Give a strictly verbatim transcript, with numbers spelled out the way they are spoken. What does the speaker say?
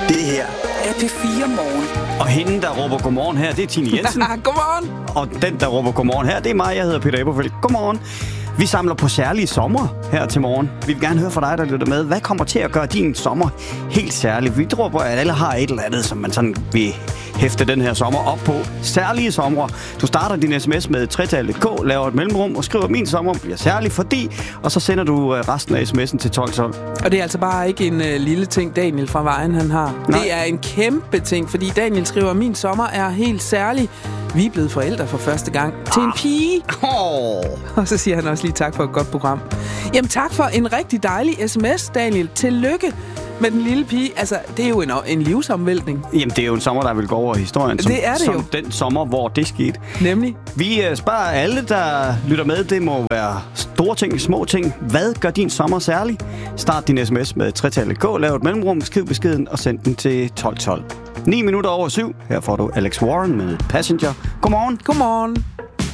Det her er P fire Morgen. Og hende, der råber godmorgen her, det er Tine Jensen. Godmorgen. Og den, der råber godmorgen her, det er mig. Jeg hedder Peter Eberfeldt. Godmorgen. Vi samler på særlige sommer her til morgen. Vi vil gerne høre fra dig, der lytter med. Hvad kommer til at gøre din sommer helt særlig? Vi tror på, at alle har et eller andet, som man sådan vil hæfte den her sommer op på. Særlige sommer. Du starter din sms med tretal punktum d k, laver et mellemrum og skriver, min sommer bliver særlig, fordi... Og så sender du resten af sms'en til tolv tolv. Og det er altså bare ikke en uh, lille ting, Daniel fra Vejen han har. Nej. Det er en kæmpe ting, fordi Daniel skriver, min sommer er helt særlig. Vi er blevet forældre for første gang ah. til en pige. Oh. Og så siger han også lige tak for et godt program. Jamen tak for en rigtig dejlig sms, Daniel. Tillykke med den lille pige. Altså, det er jo en, en livsomvæltning. Jamen, det er jo en sommer, der vil gå over i historien. Som, det er det som jo. den sommer, hvor det skete. Nemlig? Vi uh, spørger alle, der lytter med. Det må være store ting, små ting. Hvad gør din sommer særlig? Start din sms med tretal punktum d k, lav et mellemrum, skriv beskeden og send den til tolv tolv. ni minutter over syv. Her får du Alex Warren med Passenger. Godmorgen. Godmorgen.